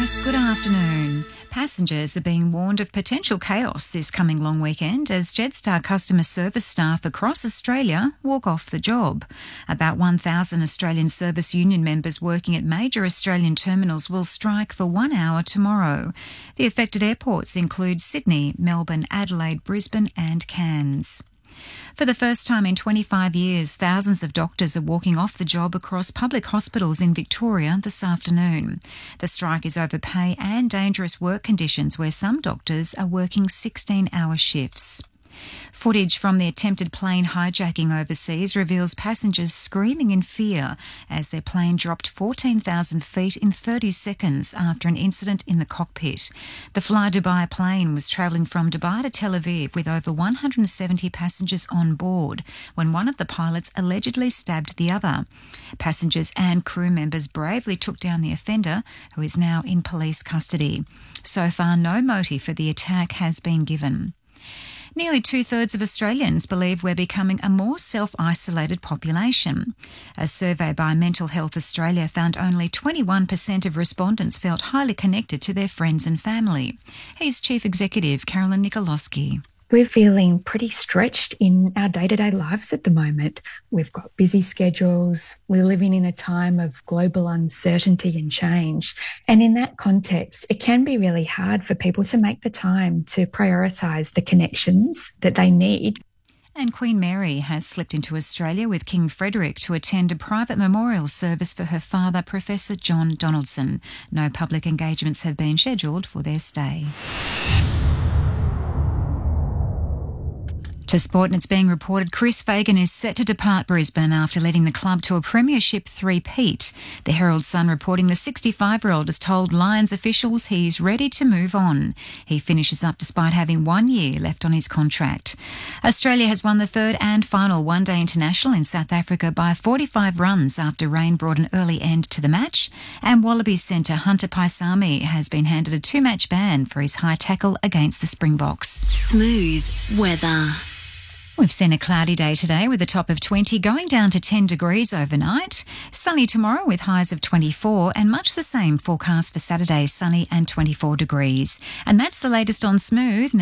Yes, good afternoon. Passengers are being warned of potential chaos this coming long weekend as Jetstar customer service staff across Australia walk off the job. About 1,000 Australian Service Union members working at major Australian terminals will strike for 1 hour tomorrow. The affected airports include Sydney, Melbourne, Adelaide, Brisbane and Cairns. For the first time in 25 years, thousands of doctors are walking off the job across public hospitals in Victoria this afternoon. The strike is over pay and dangerous work conditions where some doctors are working 16-hour shifts. Footage from the attempted plane hijacking overseas reveals passengers screaming in fear as their plane dropped 14,000 feet in 30 seconds after an incident in the cockpit. The Fly Dubai plane was travelling from Dubai to Tel Aviv with over 170 passengers on board when one of the pilots allegedly stabbed the other. Passengers and crew members bravely took down the offender, who is now in police custody. So far, no motive for the attack has been given. Nearly two-thirds of Australians believe we're becoming a more self-isolated population. A survey by Mental Health Australia found only 21% of respondents felt highly connected to their friends and family. Here's Chief Executive Carolyn Nikolowski. We're feeling pretty stretched in our day-to-day lives at the moment. We've got busy schedules. We're living in a time of global uncertainty and change. And in that context, it can be really hard for people to make the time to prioritise the connections that they need. And Queen Mary has slipped into Australia with King Frederick to attend a private memorial service for her father, Professor John Donaldson. No public engagements have been scheduled for their stay. To sport, and it's being reported Chris Fagan is set to depart Brisbane after leading the club to a premiership three-peat. The Herald Sun reporting the 65-year-old has told Lions officials he's ready to move on. He finishes up despite having 1 year left on his contract. Australia has won the third and final one-day international in South Africa by 45 runs after rain brought an early end to the match, and Wallabies centre Hunter Paisami has been handed a 2-match ban for his high tackle against the Springboks. Smooth weather. We've seen a cloudy day today with a top of 20 going down to 10 degrees overnight. Sunny tomorrow with highs of 24 and much the same forecast for Saturday, sunny and 24 degrees. And that's the latest on Smooth.